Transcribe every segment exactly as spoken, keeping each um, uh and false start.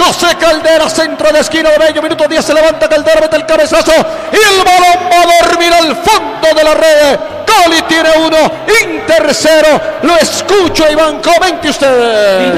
José Caldera, centro de esquina de Bello, minuto diez, se levanta Caldera, mete el cabezazo y el balón va a dormir al fondo de la red. Cali tiene uno, Inter cero. Lo escucho, Iván, comente usted.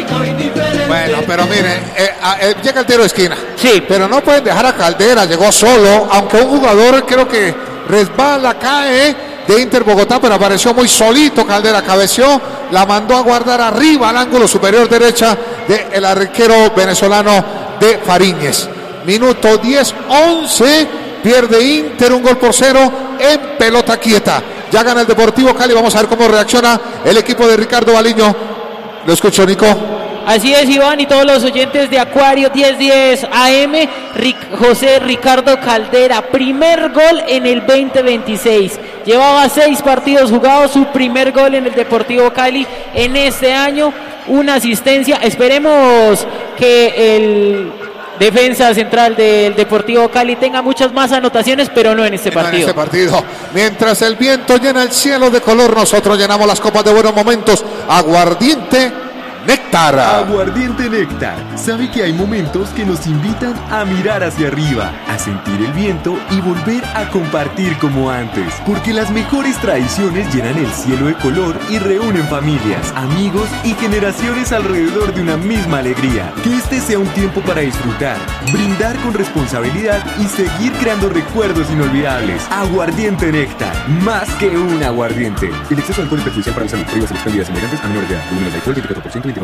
Bueno, pero miren, eh, eh, llega el tiro de esquina. Sí. Pero no pueden dejar a Caldera, llegó solo, aunque un jugador creo que resbala, cae de Inter Bogotá, pero apareció muy solito. Caldera cabeció, la mandó a guardar arriba al ángulo superior derecha del arquero venezolano de Fariñez. Minuto diez once, pierde Inter un gol por cero en pelota quieta. Ya gana el Deportivo Cali, vamos a ver cómo reacciona el equipo de Ricardo Baliño. Lo escucho, Nico. Así es, Iván, y todos los oyentes de Acuario diez diez A M, Ric- José Ricardo Caldera, primer gol en el veinte veintiséis. Llevaba seis partidos jugados, su primer gol en el Deportivo Cali en este año, una asistencia. Esperemos que el defensa central del Deportivo Cali tenga muchas más anotaciones, pero no en este no partido. En este partido. Mientras el viento llena el cielo de color, nosotros llenamos las copas de buenos momentos. Aguardiente Néctar. Aguardiente Néctar. Sabe que hay momentos que nos invitan a mirar hacia arriba, a sentir el viento y volver a compartir como antes. Porque las mejores tradiciones llenan el cielo de color y reúnen familias, amigos y generaciones alrededor de una misma alegría. Que este sea un tiempo para disfrutar, brindar con responsabilidad y seguir creando recuerdos inolvidables. Aguardiente Néctar. Más que un aguardiente. El exceso de alcohol es perjudicial para la salud. Prohíbas las bebidas embriagantes a menores de edad. Volúmenes de alcohol veinticuatro por ciento.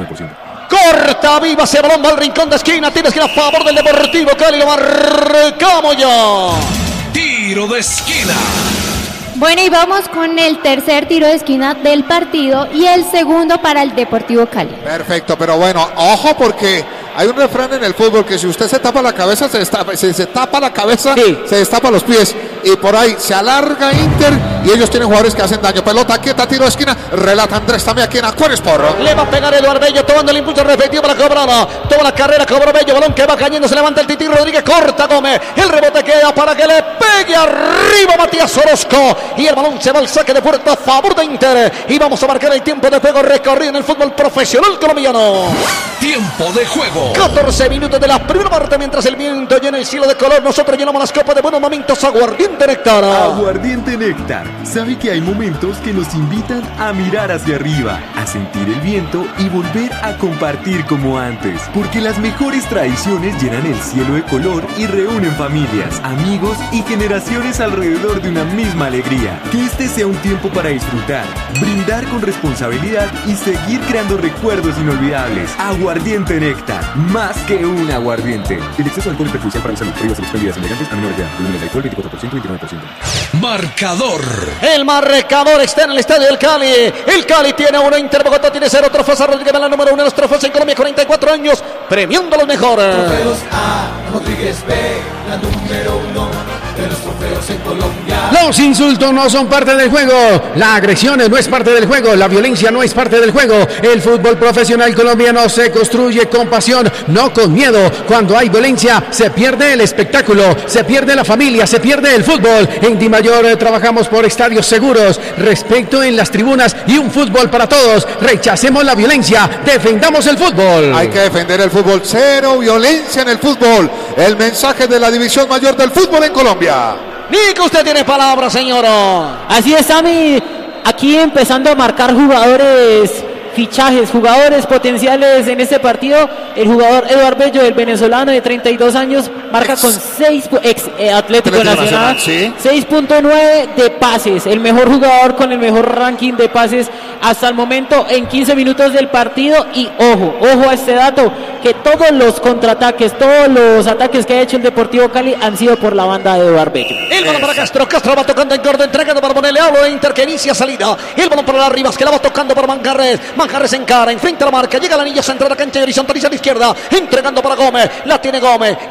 Corta, viva ese balón, va al rincón de esquina, tiene esquina a favor del Deportivo Cali, lo marcamos ya. Tiro de esquina. Bueno, y vamos con el tercer tiro de esquina del partido y el segundo para el Deportivo Cali. Perfecto, pero bueno, ojo porque hay un refrán en el fútbol que si usted se tapa la cabeza, se destapa, si se tapa la cabeza, sí. se destapa los pies. Y por ahí se alarga Inter y ellos tienen jugadores que hacen daño. Pelota quieta, tiro de esquina, relata Andrés también aquí en Acuario Sport. Le va a pegar Eduardo Bello tomando el impulso respectivo para cobrarla. Toma la carrera, cobró Bello, balón que va cayendo, se levanta el Tití Rodríguez, corta Gómez. El rebote queda para que le pegue arriba Matías Orozco. Y el balón se va al saque de puerta a favor de Inter. Y vamos a marcar el tiempo de juego recorrido en el fútbol profesional colombiano. Tiempo de juego. catorce minutos de la primera parte, mientras el viento llena el cielo de color, nosotros llenamos las copas de buenos momentos. Aguardiente Néctar. Aguardiente Néctar. Sabe que hay momentos que nos invitan a mirar hacia arriba, a sentir el viento y volver a compartir como antes. Porque las mejores tradiciones llenan el cielo de color y reúnen familias, amigos y generaciones alrededor de una misma alegría. Que este sea un tiempo para disfrutar, brindar con responsabilidad y seguir creando recuerdos inolvidables. Aguardiente Néctar. Más que un aguardiente. El exceso de alcohol es perjudicial para la salud. Prohíbas las bebidas embriagantes a menores de edad. Volúmenes de alcohol veinticuatro por ciento, veintinueve por ciento. Marcador. El marcador está en el estadio del Cali. El Cali tiene uno, Inter Bogotá tiene cero. Trofeos a Rodríguez, la número uno de los trofeos en Colombia, cuarenta y cuatro años, premiando a los mejores. Trofeos A, Rodríguez B, la número uno de los trofeos en Colombia. Los insultos no son parte del juego, la agresión no es parte del juego, la violencia no es parte del juego. El fútbol profesional colombiano se construye con pasión, no con miedo. Cuando hay violencia se pierde el espectáculo, se pierde la familia, se pierde el fútbol. En Dimayor eh, trabajamos por estadios seguros, respeto en las tribunas y un fútbol para todos. Rechacemos la violencia, defendamos el fútbol. Hay que defender el fútbol, cero violencia en el fútbol. El mensaje de la división mayor del fútbol en Colombia. Nico, usted tiene palabra, señora. Así es, Sammy. Aquí empezando a marcar jugadores, fichajes, jugadores potenciales en este partido. El jugador Eduardo Bello, el venezolano de treinta y dos años, marca ex, con seis ex eh, Atlético, Atlético Nacional, Nacional ¿sí? seis punto nueve de pases, el mejor jugador con el mejor ranking de pases hasta el momento en quince minutos del partido. Y ojo, ojo a este dato, que todos los contraataques, todos los ataques que ha hecho el Deportivo Cali han sido por la banda de Eduardo Bello. El balón para Castro, Castro va tocando en corto, entregando para ponerle hablo de Inter que inicia salida. El balón para las Rivas que la va tocando para Manjarres. Manjarres en cara, enfrenta la marca, llega la anilla central, la cancha y horizontaliza a la izquierda, entregando para Gómez, la tiene Gómez, va a llegar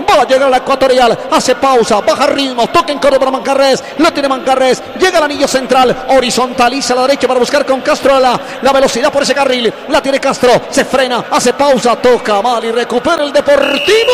para la Ecuatorial, hace pausa, baja ritmo, toca en corto para Mancarrés, lo tiene Mancarrés, llega al anillo central, horizontaliza a la derecha para buscar con Castro la, la velocidad por ese carril, la tiene Castro, se frena, hace pausa, toca mal y recupera el Deportivo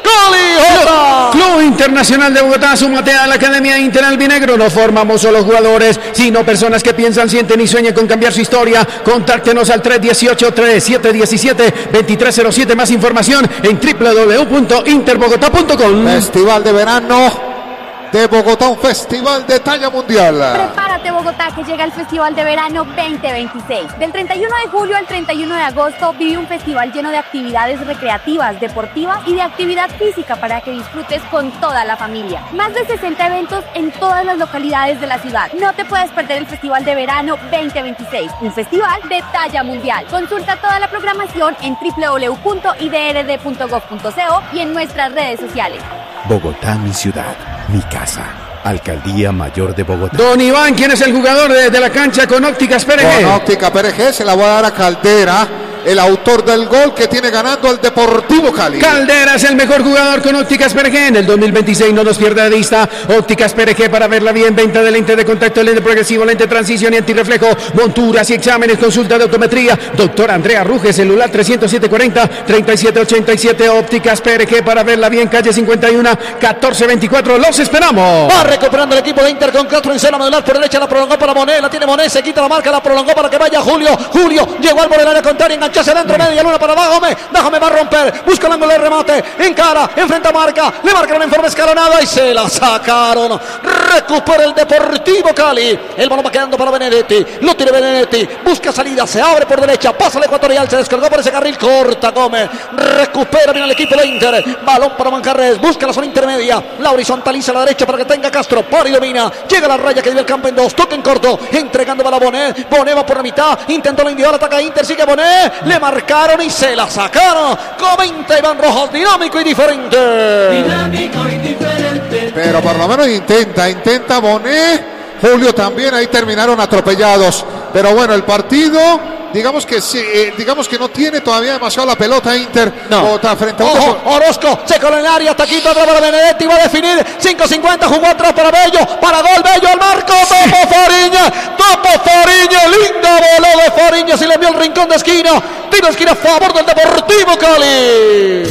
Cali. Club Internacional de Bogotá, súmate a la Academia Inter Albinegro. No formamos solo jugadores, sino personas que piensan, sienten y sueñan con cambiar su historia. Contáctenos al tres dieciocho, treinta y siete diecisiete, veintitrés cero siete. Más información en w w w punto interbogotá punto com. Festival de verano de Bogotá, un festival de talla mundial. Prepárate, Bogotá, que llega el Festival de Verano veinte veintiséis. Del treinta y uno de julio al treinta y uno de agosto vive un festival lleno de actividades recreativas, deportivas y de actividad física para que disfrutes con toda la familia. Más de sesenta eventos en todas las localidades de la ciudad. No te puedes perder el Festival de Verano veinte veintiséis, un festival de talla mundial. Consulta toda la programación en w w w punto i d r d punto gov punto co y en nuestras redes sociales. Bogotá, mi ciudad, mi casa. Alcaldía Mayor de Bogotá. Don Iván, ¿quién es el jugador de, de la cancha con Ópticas P R G? Con Óptica P R G se la voy a dar a Caldera, el autor del gol que tiene ganando el Deportivo Cali. Caldera es el mejor jugador con Ópticas P R G en el dos mil veintiséis, no nos pierda de vista. Ópticas P R G para verla bien, venta de lente de contacto, lente progresivo, lente de transición y antirreflejo, monturas y exámenes, consulta de optometría. Doctor Andrea Ruge, celular trescientos siete cuarenta, treinta y siete ochenta y siete. Ópticas P R G para verla bien, calle cincuenta y uno, catorce veinticuatro. Los esperamos. Va recuperando el equipo de Inter con Castro en zona modular por derecha, la prolongó para Monet, la tiene Monet, se quita la marca, la prolongó para que vaya Julio. Julio llegó al borde del área contraria, engancharse dentro, media luna para Dajome. Dajome va a romper, busca el ángulo de remate, encara, enfrenta marca, le marcaron en forma escalonada y se la sacaron. Recupera el Deportivo Cali. El balón va quedando para Benedetti, lo tiene Benedetti, busca salida, se abre por derecha, pasa el Ecuatorial, se descolgó por ese carril, corta Gómez, recupera bien el equipo de Inter, balón para Mancarrés, busca la zona intermedia, la horizontaliza a la derecha para que tenga Castro, para y domina, llega a la raya que vive el campo en dos, toca en corto, entregando para Bonet, Bonet va por la mitad, intentó la individual, ataca Inter, sigue Bonet, le marcaron y se la sacaron. Comenta Iván Rojas, dinámico y diferente. Dinámico y diferente. Pero por lo menos intenta, intenta Bonet. Julio también, ahí terminaron atropellados. Pero bueno, el partido, digamos que sí, eh, digamos que no tiene todavía demasiado la pelota Inter. No. Bogotá frente a Ojo, Orozco, se coló en el área, taquito atrás para Benedetti, va a definir, cinco cincuenta, jugó atrás para Bello, para gol, Bello al marco, Topo Fariña, Topo Fariña, linda bola de Fariña, se le envió el rincón de esquina, tiro de esquina a favor del Deportivo Cali.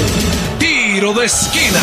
Tiro de esquina.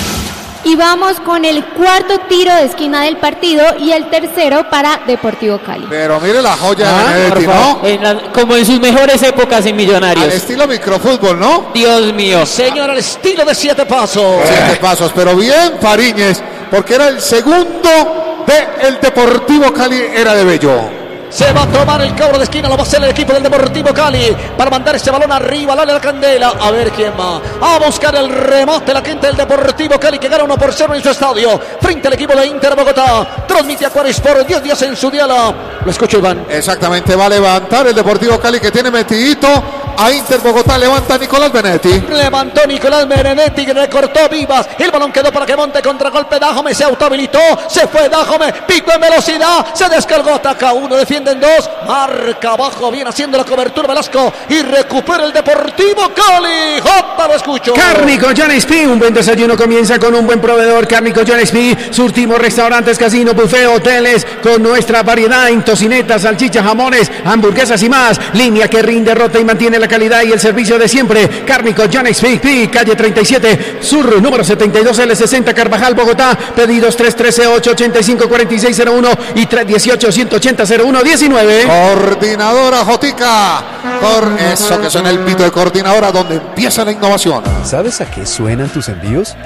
Y vamos con el cuarto tiro de esquina del partido y el tercero para Deportivo Cali. Pero mire la joya Ah, de Benedetti, ¿no? En la- como en sus mejores épocas en Millonarios. Al estilo microfútbol, ¿no? Dios mío. Señor, al estilo de siete pasos. Siete pasos, pero bien Fariñez, porque era el segundo del Deportivo Cali, era de Bello. Se va a tomar el cobro de esquina, lo va a hacer el equipo del Deportivo Cali para mandar este balón arriba, dale la candela, a ver quién va a buscar el remate, la gente del Deportivo Cali que gana uno por cero en su estadio, frente al equipo de Inter Bogotá, transmite a Cuaris por diez días en su diala, lo escucho Iván. Exactamente, va a levantar el Deportivo Cali que tiene metidito a Inter Bogotá, levanta Nicolás Benedetti. Levantó Nicolás Benedetti, recortó Vivas, el balón quedó para que monte contragolpe, Dajome se autohabilitó, se fue Dajome, pico en velocidad, se descargó, ataca uno, defiende en dos, marca abajo, viene haciendo la cobertura Velasco y recupera el Deportivo Cali. Jota, lo escucho. Cárnico John P. Un buen desayuno comienza con un buen proveedor. Cárnico John P. Surtimos restaurantes, casino, buffet, hoteles con nuestra variedad en tocinetas, salchichas, jamones, hamburguesas y más. Línea que rinde, rota y mantiene la calidad y el servicio de siempre. Cárnico John P. Calle treinta y siete, Sur, número setenta y dos L sesenta, Carvajal, Bogotá. Pedidos tres uno tres ocho ocho cinco cuatro seis cero uno y tres uno ocho, uno ocho cero, cero uno diecinueve. Coordinadora Jotica. Por eso que suena el pito de coordinadora donde empieza la innovación. ¿Sabes a qué suenan tus envíos?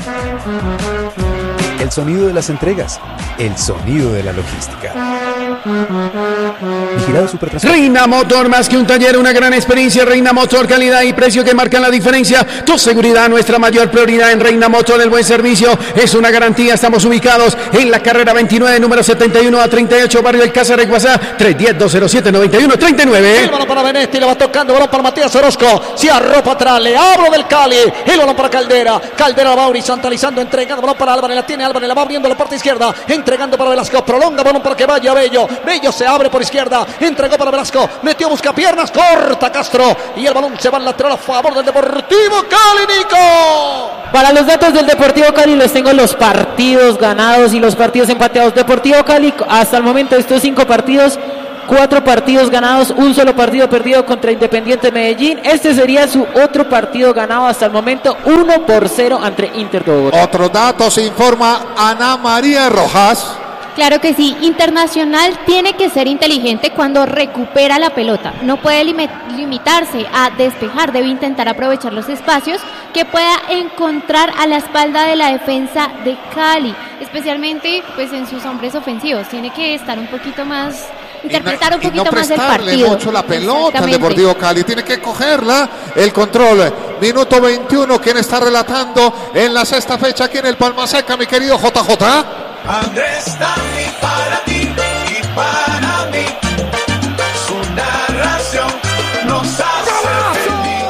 El sonido de las entregas, el sonido de la logística. Vigilado Supertransporte. Reina Motor, más que un taller, una gran experiencia. Reina Motor, calidad y precio que marcan la diferencia. Tu seguridad, nuestra mayor prioridad. En Reina Motor, el buen servicio es una garantía. Estamos ubicados en la carrera veintinueve, número setenta y uno a treinta y ocho, barrio El Cázar, Guasá, tres uno cero, dos cero siete, nueve uno tres nueve. El balón para Benedetti, le va tocando, balón para Matías Orozco, se arropa atrás, le abro del Cali, el balón para Caldera, Caldera va horizontalizando, entregando, balón para Álvarez, la tiene Álvarez, la va abriendo la parte izquierda, entregando para Velasco, prolonga, balón para que vaya Bello, Bello se abre por izquierda, entregó para Velasco, metió, busca piernas, corta Castro, y el balón se va al lateral a favor del Deportivo Cali, Nico. Para los datos del Deportivo Cali les tengo los partidos ganados y los partidos empateados. Deportivo Cali hasta el momento de estos cinco partidos, cuatro partidos ganados, un solo partido perdido contra Independiente Medellín. Este sería su otro partido ganado hasta el momento, uno por cero ante Inter de Bogotá. Otros datos informa Ana María Rojas. Claro que sí, Internacional tiene que ser inteligente cuando recupera la pelota. No puede lim- limitarse a despejar, debe intentar aprovechar los espacios que pueda encontrar a la espalda de la defensa de Cali, especialmente pues en sus hombres ofensivos. Tiene que estar un poquito más, interpretar un poquito y no más el prestarle partido. mucho la pelota al Deportivo Cali, tiene que cogerla, el control. Minuto veintiuno, quien está relatando en la sexta fecha aquí en el Palma Seca, mi querido J J. Andrés Tami para ti y para mí. Su narración nos hace feliz.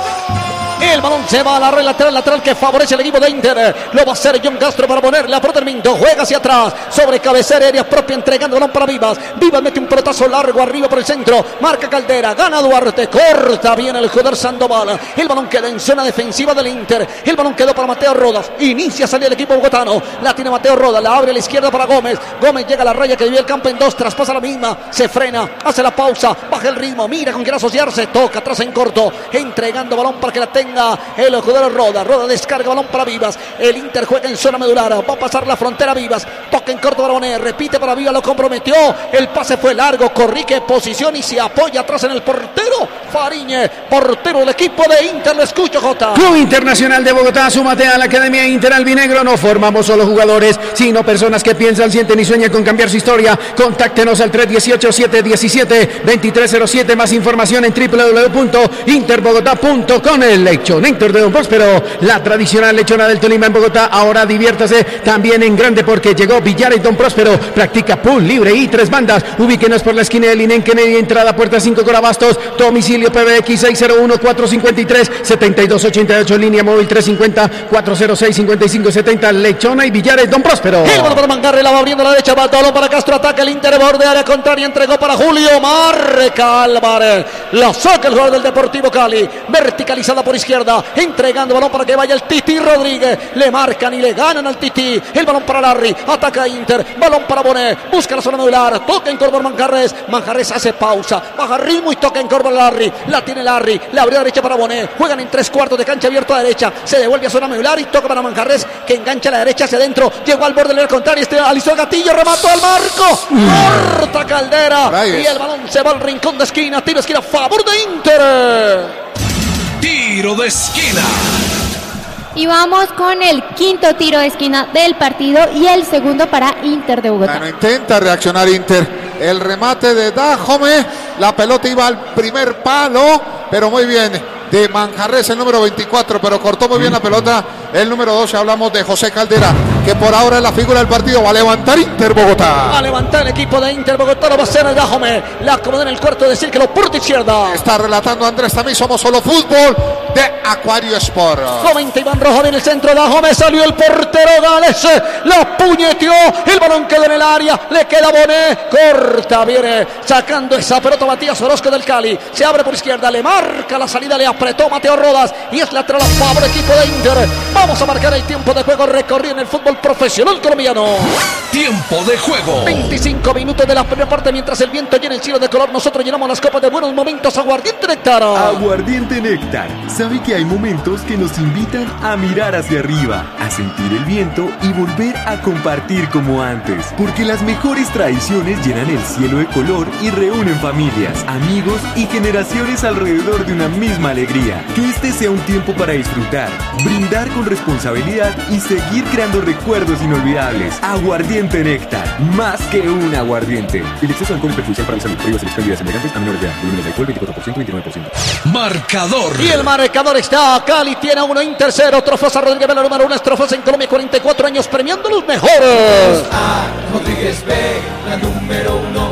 El balón se va a la red lateral, lateral que favorece al equipo de Inter. Lo va a hacer John Castro para ponerle a pelota al Minto. Juega hacia atrás, sobre cabecera aérea propia, entregando el balón para Vivas. Vivas mete un pelotazo largo arriba por el centro. Marca Caldera, gana Duarte, corta bien el jugador Sandoval. El balón queda en zona defensiva del Inter. El balón quedó para Mateo Rodas. Inicia a salir el equipo bogotano. La tiene Mateo Rodas, la abre a la izquierda para Gómez. Gómez llega a la raya que divide el campo en dos, traspasa la misma. Se frena, hace la pausa, baja el ritmo, mira con quién asociarse. Toca atrás en corto, entregando balón para que la tenga el jugador Roda. Roda descarga balón para Vivas. El Inter juega en zona medular. Va a pasar la frontera Vivas. Toca en corto para Bonet. Repite para Vivas. Lo comprometió. El pase fue largo. Corrique posición y se apoya atrás en el portero. Fariñe, portero del equipo de Inter. Lo escucho, Jota. Club Internacional de Bogotá, súmate a la Academia Inter Albinegro. No formamos solo jugadores, sino personas que piensan, sienten y sueñan con cambiar su historia. Contáctenos al tres uno ocho, siete uno siete, dos tres cero siete. Más información en doble u doble u doble u punto interbogotá punto com. El lechón Héctor de Don Próspero, la tradicional lechona del Tolima en Bogotá. Ahora diviértase también en grande porque llegó Villares Don Próspero. Practica pool libre y tres bandas. Ubíquenos por la esquina del Inén Kennedy, entrada puerta cinco Corabastos. Domicilio P B X seis cero uno, cuatro cinco tres, siete dos ocho ocho. Línea móvil tres cinco cero, cuatro cero seis, cinco cinco siete cero. Lechona y Villares Don Próspero. El balón para Mangarre, la va abriendo a la derecha. Va el balón para Castro. Ataca el Inter, borde área contraria. Entregó para Julio. Marca Álvarez. La saca el jugador del Deportivo Cali. Verticalizada por izquierda. Entregando balón para que vaya el Titi Rodríguez. Le marcan y le ganan al Titi. El balón para Larry. Ataca Inter. Balón para Bonet. Busca la zona medular. Toca en corto Manjarres. Manjarres hace pausa. Baja ritmo y toca en corto Larry. La tiene Larry. La abrió a derecha para Bonet. Juegan en tres cuartos de cancha abierto a derecha. Se devuelve a zona medular y toca para Manjarres, que engancha a la derecha hacia adentro. Llegó al borde del área contrario. Este alisó el gatillo. Remató al marco. Corta Caldera. Y el balón se va al rincón de esquina. Tiro de esquina a favor de Inter. Tiro de esquina. Y vamos con el quinto tiro de esquina del partido y el segundo para Inter de Bogotá. Bueno, intenta reaccionar Inter. El remate de Dajome. La pelota iba al primer palo, pero muy bien de Manjarres, el número veinticuatro, pero cortó muy bien la pelota el número doce. Hablamos de José Caldera, que por ahora es la figura del partido. Va a levantar Inter Bogotá. Va a levantar el equipo de Inter Bogotá. Lo va a hacer el Dajome. La acomoda en el cuarto de círculo por izquierda. Está relatando Andrés Tamí. Somos solo fútbol de Acuario Sport. Comenta Iván Rojo en el centro. Dajome, salió el portero Gales. La puñeteó. El balón quedó en el área. Le queda Bonet. Corta, viene sacando esa pelota Matías Orozco del Cali. Se abre por izquierda. Le marca la salida. Le apretó Mateo Rodas. Y es lateral a favor equipo de Inter. Vamos a marcar el tiempo de juego recorrido en el fútbol profesional colombiano. Tiempo de juego. veinticinco minutos de la primera parte. Mientras el viento llena el cielo de color, nosotros llenamos las copas de buenos momentos. Aguardiente Néctar. Aguardiente Néctar. Sabe que hay momentos que nos invitan a mirar hacia arriba, a sentir el viento y volver a compartir como antes. Porque las mejores tradiciones llenan el cielo de color y reúnen familias, amigos y generaciones alrededor de una misma alegría. Que este sea un tiempo para disfrutar, brindar con responsabilidad y seguir creando recuerdos inolvidables. Aguardiente Néctar, más que un aguardiente. El exceso de alcohol es perjudicial para la salud. Prohíbe selección de bebidas embriagantes a menores de edad. Volúmenes de alcohol veinticuatro por ciento, veintinueve por ciento. Marcador. Y el marcador está. Cali tiene uno, Inter cero. Trofosa Rodríguez Vela, número uno. Estrofosa en Colombia, cuarenta y cuatro años, premiando los mejores. A Rodríguez B, la número uno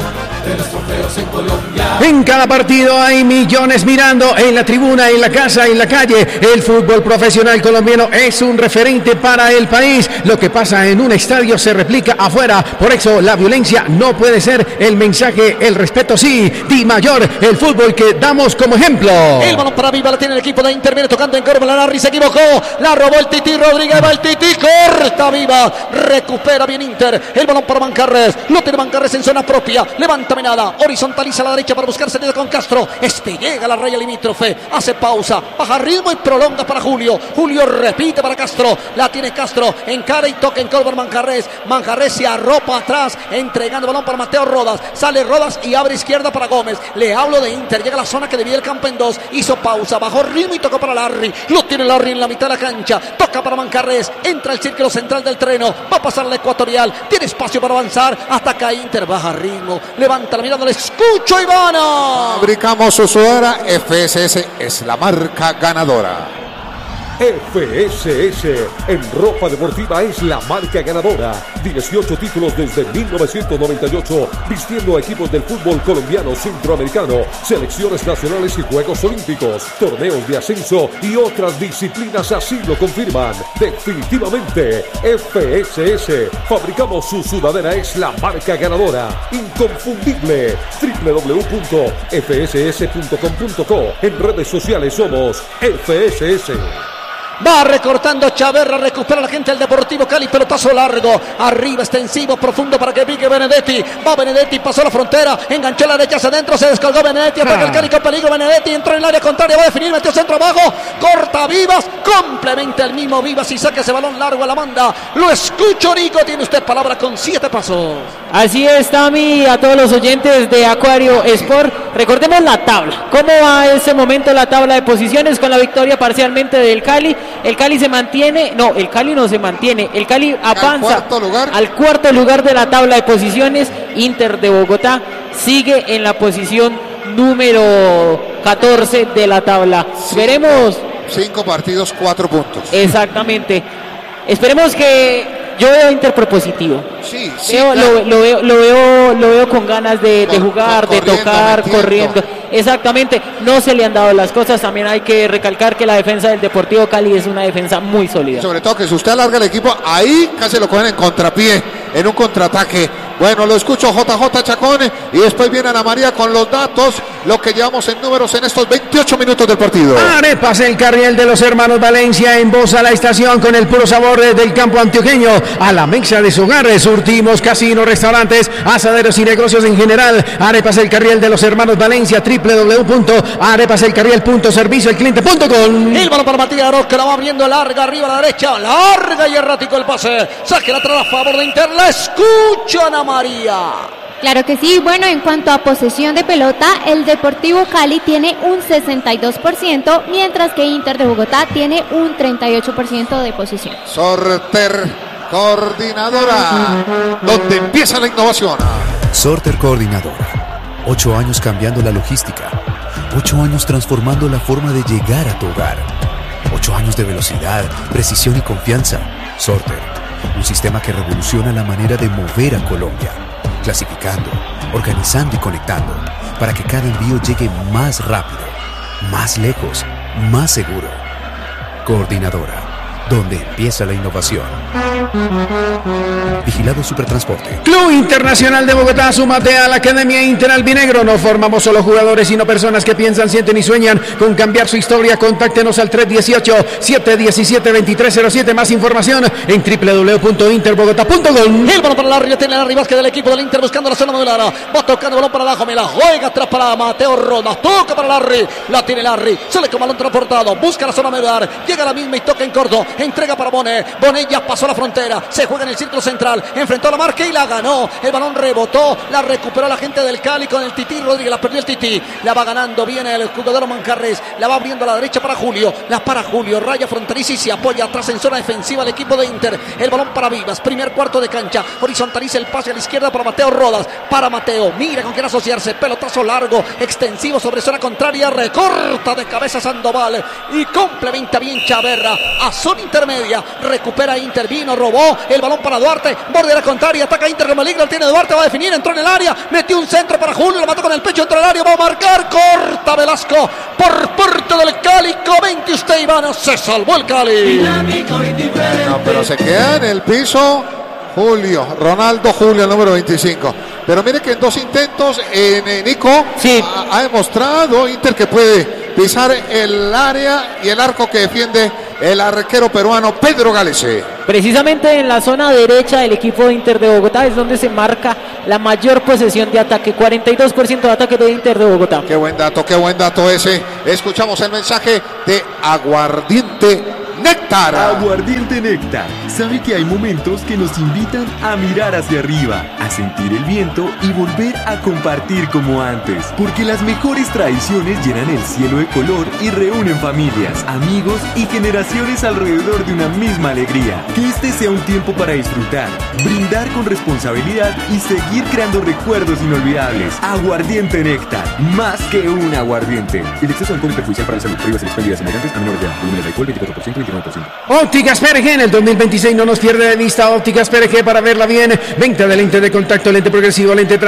de los trofeos en Colombia. En cada partido hay millones mirando, en la tribuna, en la casa, en la calle. El fútbol profesional colombiano es un referente para el país. Lo que pasa en un estadio se replica afuera. Por eso la violencia no puede ser el mensaje, el respeto sí. Di Mayor, el fútbol que damos como ejemplo. El balón para Viva, la tiene el equipo de Inter, viene tocando en corto, la Larry se equivocó, la robó el Titi Rodríguez, va el Titi, corta Viva, recupera bien Inter, el balón para Mancarres, lo tiene Mancarres en zona propia, levanta Menada, horizontaliza a la derecha para buscar salida con Castro, este llega a la raya limítrofe, hace pausa, baja ritmo y prolonga para Julio, Julio repite para Castro, la tiene Castro, encara y toca en corto Mancarres, Mancarres se arropa atrás, entregando el balón para Mateo Rodas, sale Rodas y abre izquierda para Gómez, le hablo de Inter, llega a la zona que divide el campo en dos, hizo pausa, bajó ritmo y tocó para Larry, lo tiene Larry en la mitad de la cancha, toca para Mancarres, entra el círculo central del terreno, va a pasar la ecuatorial, tiene espacio para avanzar, hasta acá Inter, baja ritmo, levanta la mirada, le escucho Ivana. Fabricamos su sudadera, F S S es la marca ganadora. F S S en ropa deportiva es la marca ganadora. dieciocho títulos desde mil novecientos noventa y ocho, vistiendo a equipos del fútbol colombiano, centroamericano, selecciones nacionales y Juegos Olímpicos, torneos de ascenso y otras disciplinas así lo confirman. Definitivamente, F S S, fabricamos su sudadera, es la marca ganadora. Inconfundible. doble u doble u doble u punto f s s punto com punto co. En redes sociales somos F S S. Va recortando Chaverra, recupera la gente del Deportivo Cali, pelotazo largo, arriba extensivo, profundo para que pique Benedetti, va Benedetti, pasó la frontera, enganchó la derecha hacia adentro, se descolgó Benedetti, ataca el Cali con peligro, Benedetti entró en el área contraria, va a definir, metió centro abajo, corta Vivas, complementa el mismo Vivas y saca ese balón largo a la banda. Lo escucho, Nico, tiene usted palabra con siete pasos. Así es, Tami, a todos los oyentes de Acuario Sport, recordemos la tabla, cómo va en ese momento la tabla de posiciones con la victoria parcialmente del Cali. El Cali se mantiene, no, el Cali no se mantiene, el Cali avanza al cuarto lugar, al cuarto lugar de la tabla de posiciones. Inter de Bogotá sigue en la posición número catorce de la tabla. Cinco, Veremos. Cinco partidos, cuatro puntos. Exactamente. Esperemos que yo veo Inter propositivo. Sí, sí, veo, claro. lo, lo, veo, lo, veo, lo veo con ganas de, de jugar, con, de tocar, metiendo. corriendo. Exactamente, no se le han dado las cosas. También hay que recalcar que la defensa del Deportivo Cali es una defensa muy sólida. Sobre todo que si usted alarga el equipo, ahí casi lo cogen en contrapié, en un contraataque. Bueno, lo escucho J J Chacón y después viene Ana María con los datos, lo que llevamos en números en estos veintiocho minutos del partido. Arepas El Carriel de los hermanos Valencia, en voz a la estación con el puro sabor del campo antioqueño, a la mesa de su hogar. Surtimos casinos, restaurantes, asaderos y negocios en general. Arepas El Carriel de los hermanos Valencia, doble u doble u doble u punto arepas el carriel punto servicio al cliente punto com. El balón para Matías Aroz, que la va abriendo larga, arriba a la derecha, larga y errático el pase. Saque la atrás a favor de Inter, la escucha Ana María. Claro que sí, bueno, en cuanto a posesión de pelota, el Deportivo Cali tiene un sesenta y dos por ciento, mientras que Inter de Bogotá tiene un treinta y ocho por ciento de posesión. Sorter Coordinadora, donde empieza la innovación. Sorter Coordinadora. Ocho años cambiando la logística. Ocho años transformando la forma de llegar a tu hogar. Ocho años de velocidad, precisión y confianza. Sorter. Un sistema que revoluciona la manera de mover a Colombia. Clasificando, organizando y conectando. Para que cada envío llegue más rápido, más lejos, más seguro. Coordinadora. Donde empieza la innovación. Vigilado Supertransporte. Club Internacional de Bogotá, súmate a la Academia Inter Albinegro. No formamos solo jugadores, sino personas que piensan, sienten y sueñan con cambiar su historia. Contáctenos al tres uno ocho, siete uno siete, dos tres cero siete. Más información en doble u doble u doble u punto interbogotá punto com. El balón para Larry, ya tiene Larry Vázquez del equipo del Inter buscando la zona modular. Va tocando el balón para abajo, me la juega atrás para Mateo Rodas. Toca para Larry, la tiene Larry. Sale con balón transportado, busca la zona modular. Llega a la misma y toca en corto. Entrega para Bonet. Bonet ya pasó la frontera. Se juega en el círculo central. Enfrentó a la marca y la ganó. El balón rebotó. La recuperó la gente del Cali con el Tití Rodríguez. La perdió el Tití. La va ganando. Viene el jugador Mancarres. La va abriendo a la derecha para Julio. La para Julio. Raya fronteriza y se apoya atrás en zona defensiva el equipo de Inter. El balón para Vivas. Primer cuarto de cancha. Horizontaliza el pase a la izquierda para Mateo Rodas. Para Mateo. Mira con quién asociarse. Pelotazo largo. Extensivo sobre zona contraria. Recorta de cabeza Sandoval. Y complementa bien Chaverra. A zona intermedia. Recupera Inter, vino, robó el balón para Duarte. Borde de la contraria, ataca Inter, como liga, tiene Duarte, va a definir, entró en el área, metió un centro para Julio, lo mató con el pecho, entró en el área, va a marcar, corta Velasco por parte del Cali. Comente usted, Iván, se salvó el Cali. No, pero se queda en el piso Julio, Ronaldo Julio, el número veinticinco. Pero mire que en dos intentos, en eh, Nico, sí. ha, ha demostrado Inter que puede pisar el área y el arco que defiende el arquero peruano Pedro Galese. Precisamente en la zona derecha del equipo de Inter de Bogotá es donde se marca la mayor posesión de ataque, cuarenta y dos por ciento de ataque de Inter de Bogotá. Qué buen dato, qué buen dato ese. Escuchamos el mensaje de Aguardiente Néctar. Aguardiente Néctar. Sabe que hay momentos que nos invitan a mirar hacia arriba, a sentir el viento y volver a compartir como antes. Porque las mejores tradiciones llenan el cielo de color y reúnen familias, amigos y generaciones alrededor de una misma alegría. Que este sea un tiempo para disfrutar, brindar con responsabilidad y seguir creando recuerdos inolvidables. Aguardiente Néctar, más que un aguardiente. El exceso de alcohol es perjudicial para la salud. Prohíbas el expendio de semejantes a menores de edad. Volumen de alcohol veinticuatro por ciento y veintinueve por ciento. Ópticas P R G en el dos mil veintiséis no nos pierde de vista. Ópticas P R G para verla bien. Venta de lente de contacto, lente progresivo, lente